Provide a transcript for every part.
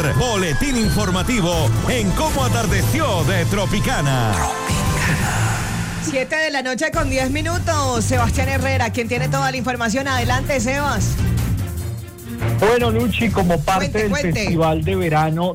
boletín informativo en Cómo Atardeció de Tropicana. 7:10 a.m. Sebastián Herrera, quien tiene toda la información. Adelante, Sebas. Bueno, Luchi, como parte del Festival de Verano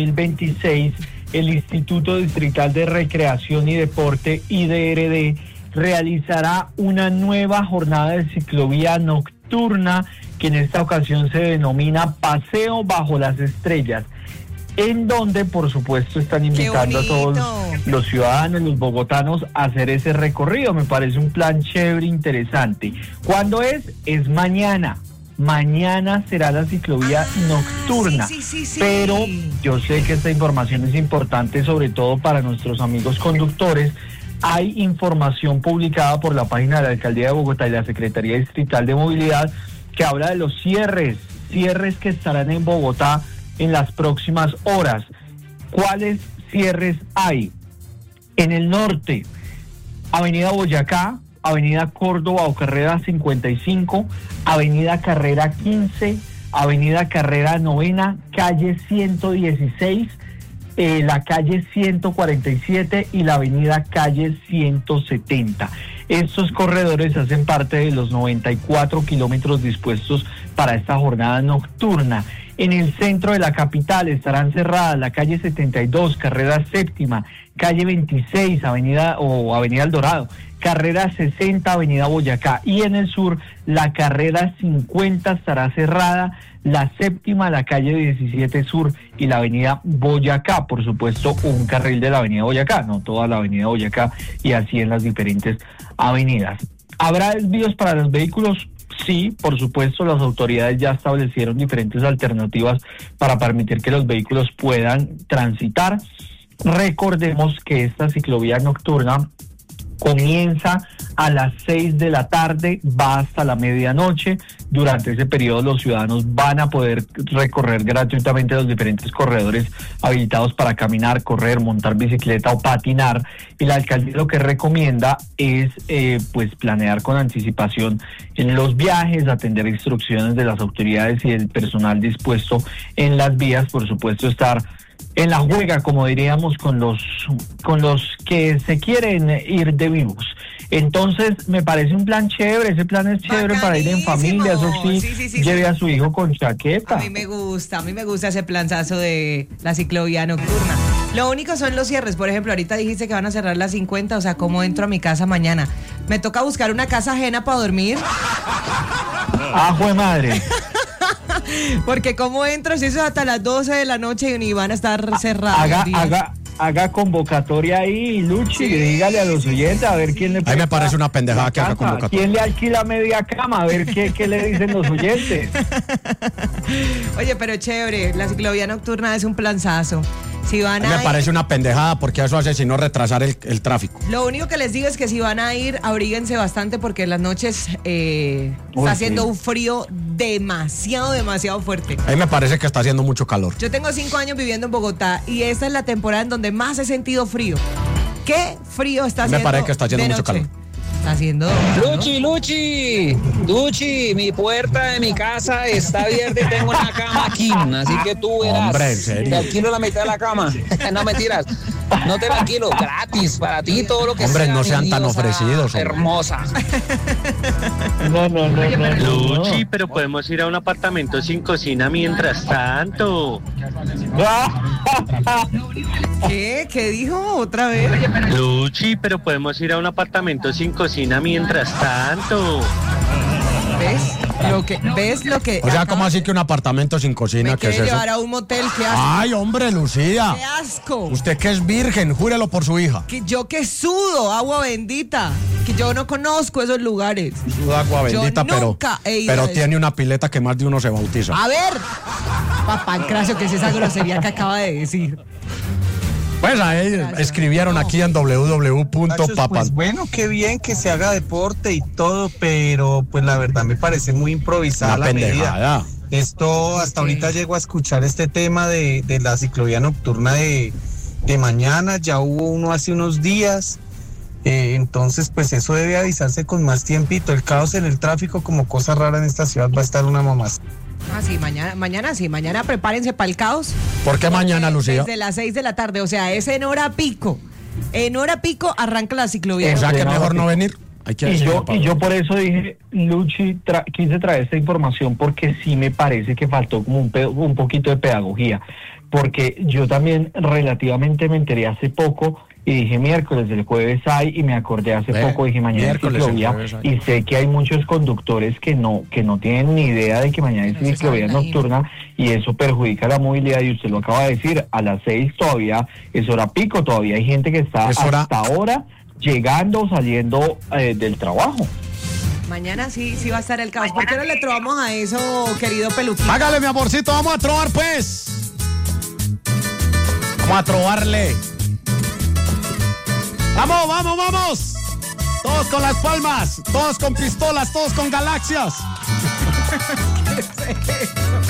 2026, el Instituto Distrital de Recreación y Deporte, IDRD, realizará una nueva jornada de ciclovía nocturna que en esta ocasión se denomina Paseo Bajo las Estrellas, en donde por supuesto están invitando a todos los ciudadanos, los bogotanos, a hacer ese recorrido. Me parece un plan chévere, interesante. ¿Cuándo es? Es mañana. Mañana será la ciclovía nocturna, sí. Pero yo sé que esta información es importante, sobre todo para nuestros amigos conductores. Hay información publicada por la página de la Alcaldía de Bogotá y la Secretaría Distrital de Movilidad que habla de los cierres que estarán en Bogotá en las próximas horas. ¿Cuáles cierres hay? En el norte, Avenida Boyacá, Avenida Córdoba o Carrera 55, Avenida Carrera 15, Avenida Carrera 9, calle 116, la calle 147 y la avenida calle 170. Estos corredores hacen parte de los 94 kilómetros dispuestos para esta jornada nocturna. En el centro de la capital estarán cerradas la calle 72, Carrera Séptima, calle 26, Avenida El Dorado, Carrera 60, Avenida Boyacá, y en el sur la Carrera 50 estará cerrada, la Séptima, la calle 17 Sur y la Avenida Boyacá, por supuesto un carril de la Avenida Boyacá, no toda la Avenida Boyacá, y así en las diferentes avenidas. ¿Habrá desvíos para los vehículos? Sí, por supuesto, las autoridades ya establecieron diferentes alternativas para permitir que los vehículos puedan transitar. Recordemos que esta ciclovía nocturna comienza a las 6 de la tarde, va hasta la medianoche. Durante ese periodo los ciudadanos van a poder recorrer gratuitamente los diferentes corredores habilitados para caminar, correr, montar bicicleta o patinar. Y la alcaldía lo que recomienda es pues planear con anticipación en los viajes, atender instrucciones de las autoridades y del personal dispuesto en las vías, por supuesto estar en la juega, como diríamos, con los que se quieren ir de vivos. Entonces, me parece un plan chévere, ese plan es chévere para ir en familia, eso sí, lleve a su hijo con chaqueta. A mí me gusta ese planzazo de la ciclovía nocturna. Lo único son los cierres, por ejemplo, ahorita dijiste que van a cerrar las 50, o sea, ¿cómo entro a mi casa mañana? ¿Me toca buscar una casa ajena para dormir? ¡Ah, jue madre! Porque ¿cómo entro si eso es hasta las 12 de la noche y van a estar cerrados? Haga convocatoria ahí, Luchi, sí. Dígale a los oyentes a ver quién le presta. A mí me parece una pendejada que haga convocatoria. ¿Quién le alquila media cama? A ver qué le dicen los oyentes. Oye, pero chévere, la ciclovía nocturna es un planzazo. Si van me parece una pendejada porque eso hace sino retrasar el tráfico. Lo único que les digo es que si van a ir, abríguense bastante porque en las noches está haciendo un frío demasiado fuerte. A mí me parece que está haciendo mucho calor. Yo tengo 5 años viviendo en Bogotá y esta es la temporada en donde más he sentido frío. ¿Qué frío está haciendo? Me parece que está haciendo mucho calor. Está haciendo... Luchi, mi puerta de mi casa está abierta y tengo una cama aquí, así que tú verás. Hombre, ¿en serio? Te alquilo la mitad de la cama. No, mentiras. No te la alquilo, gratis, para ti todo lo que hombre, sea. Hombre, no sean tan ofrecidos. Hermosa. No. Luchi, pero podemos ir a un apartamento sin cocina mientras tanto. ¿Qué dijo otra vez? Luchi, pero podemos ir a un apartamento sin cocina mientras tanto. ¿Ves lo que? O sea, ¿cómo así que un apartamento sin cocina? ¿Qué es eso? Llevar a un motel, qué asco. Ay, hombre, Lucía. Qué asco. Usted que es virgen, júrelo por su hija. Que yo que sudo agua bendita, que yo no conozco esos lugares. Suda agua bendita, pero tiene una pileta que más de uno se bautiza. A ver, papá Cracio, que es esa grosería que acaba de decir. Pues ahí escribieron aquí en www.papan. Pues bueno, qué bien que se haga deporte y todo, pero pues la verdad me parece muy improvisada la medida. Esto hasta ahorita llego a escuchar este tema de la ciclovía nocturna de mañana, ya hubo uno hace unos días, entonces pues eso debe avisarse con más tiempito. El caos en el tráfico como cosa rara en esta ciudad va a estar una mamás. sí, mañana prepárense para el caos. ¿Por qué mañana, Lucía? Desde las 6 de la tarde, o sea, es en hora pico. En hora pico arranca la ciclovía. O sea, que mejor no venir. Y yo por eso dije, Luchi, quise traer esta información porque sí me parece que faltó como un poquito de pedagogía, porque yo también relativamente me enteré hace poco y dije miércoles, el jueves hay, y me acordé hace poco, dije mañana es ciclovía, y sé que hay muchos conductores que no tienen ni idea de que mañana es ciclovía nocturna, y eso perjudica la movilidad, y usted lo acaba de decir, a las 6 todavía es hora pico, todavía hay gente que está hasta ahora llegando o saliendo del trabajo. Mañana sí va a estar el caos. ¿Por qué no le trovamos a eso, querido Peluquín? Hágale, mi amorcito, vamos a trobar, pues. Vamos a trobarle. ¡Vamos! Todos con las palmas, todos con pistolas, todos con galaxias. ¿Qué es eso?